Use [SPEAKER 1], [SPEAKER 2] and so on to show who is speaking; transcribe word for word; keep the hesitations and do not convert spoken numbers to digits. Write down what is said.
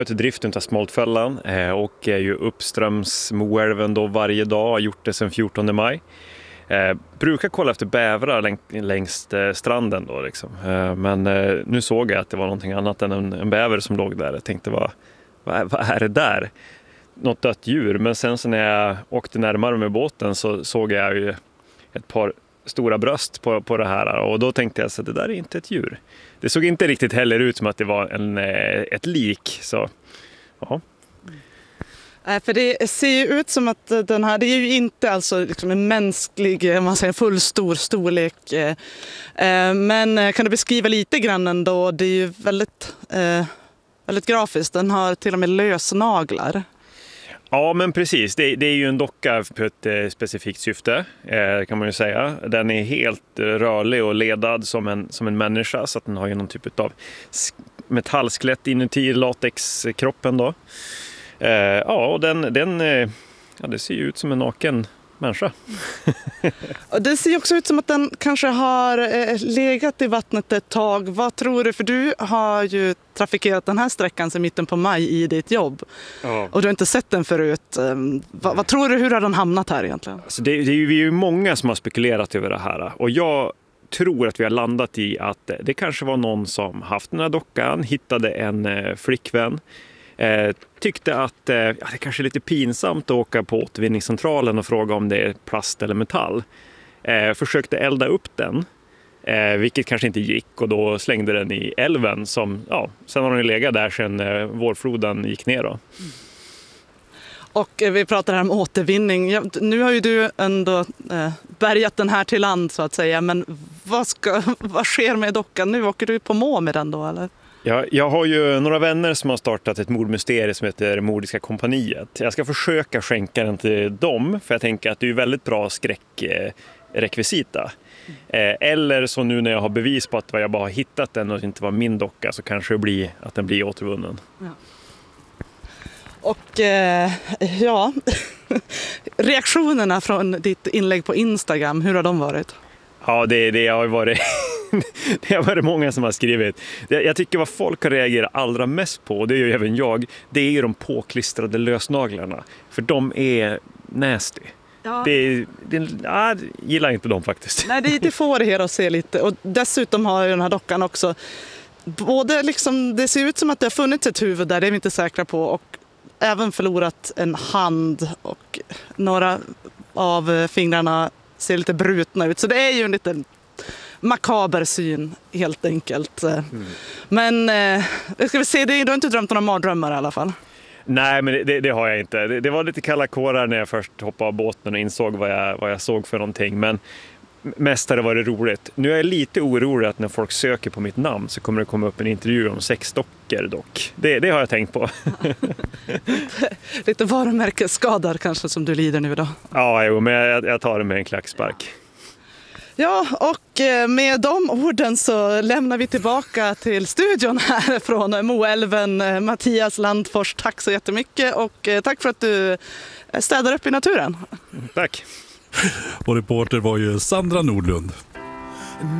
[SPEAKER 1] Till driften av Smoltfällan eh, och är ju uppströms Moälven då varje dag, har gjort det sedan fjortonde maj. Eh, brukar kolla efter bävrar läng längs eh, stranden då liksom. Eh, men eh, nu såg jag att det var någonting annat än en, en bäver som låg där. Jag tänkte, vad, vad, vad är det där? Något dött djur. Men sen så när jag åkte närmare med båten så såg jag ju ett par stora bröst på, på det här. Och då tänkte jag så det där är inte ett djur. Det såg inte riktigt heller ut som att det var en, ett lik. Så, ja.
[SPEAKER 2] För det ser ju ut som att den här, det är ju inte alltså liksom en mänsklig, man säger full stor storlek. Men kan du beskriva lite grann ändå? Det är ju väldigt, väldigt grafiskt. Den har till och med lösnaglar.
[SPEAKER 1] Ja, men precis. Det, det är ju en docka för ett eh, specifikt syfte, eh, kan man ju säga. Den är helt eh, rörlig och ledad som en, som en människa, så att den har ju någon typ av metallskelett inuti latexkroppen då. Eh, ja, och den, den eh, ja, det ser ju ut som en naken människa.
[SPEAKER 2] Och det ser också ut som att den kanske har eh, legat i vattnet ett tag. Vad tror du? För du har ju trafikerat den här sträckan sedan mitten på maj i ditt jobb. Ja. Och du har inte sett den förut. Eh, vad, vad tror du? Hur har den hamnat här egentligen?
[SPEAKER 1] Alltså det, det är ju, vi är ju många som har spekulerat över det här. Och jag tror att vi har landat i att det kanske var någon som haft den här dockan, hittade en eh, flickvän. Eh, tyckte att eh, ja, det kanske är lite pinsamt att åka på återvinningscentralen och fråga om det är plast eller metall. Eh, försökte elda upp den, eh, vilket kanske inte gick, och då slängde den i älven. Som, ja, sen har den legat där sedan eh, vårfloden gick ner. Då. Mm.
[SPEAKER 2] Och eh, vi pratar här om återvinning. Ja, nu har ju du ändå eh, bärgat den här till land så att säga, men vad, ska, vad sker med dockan nu? Åker du på må med den då eller?
[SPEAKER 1] Ja, jag har ju några vänner som har startat ett mordmysterie som heter Mordiska kompaniet. Jag ska försöka skänka den till dem, för jag tänker att det är väldigt bra skräckrekvisita. Mm. Eller så nu när jag har bevis på att jag bara har hittat den och det inte var min docka, så kanske det blir att den blir återvunnen. Ja.
[SPEAKER 2] Och eh, ja, reaktionerna från ditt inlägg på Instagram, hur har de varit?
[SPEAKER 1] Ja, det, det har varit det har varit många som har skrivit. Jag tycker vad folk har reagerat allra mest på, det är ju även jag, det är ju de påklistrade lösnaglarna. För de är nasty. Ja. Det, det, jag gillar inte dem faktiskt.
[SPEAKER 2] Nej, det, det får det att se lite. Och dessutom har ju den här dockan också, både liksom, det ser ut som att det har funnits ett huvud där, det är vi inte säkra på. Och även förlorat en hand och några av fingrarna ser lite brutna ut. Så det är ju en liten makaber syn helt enkelt. Mm. Men eh, ska vi se, du har inte drömt några mardrömmar i alla fall?
[SPEAKER 1] Nej, men det, det har jag inte. Det, det var lite kalla kårar när jag först hoppade av båten och insåg vad jag, vad jag såg för någonting. Men mest har det varit roligt. Nu är jag lite orolig att när folk söker på mitt namn så kommer det komma upp en intervju om sexdockor dock. Det, det har jag tänkt på.
[SPEAKER 2] Lite varumärkesskador kanske som du lider nu då.
[SPEAKER 1] Ja, jo, men jag, jag tar det med en klackspark.
[SPEAKER 2] Ja, och med de orden så lämnar vi tillbaka till studion här från Moälven. Mattias Landfors, tack så jättemycket, och tack för att du städar upp i naturen.
[SPEAKER 1] Tack.
[SPEAKER 3] Och reporter var ju Sandra Nordlund.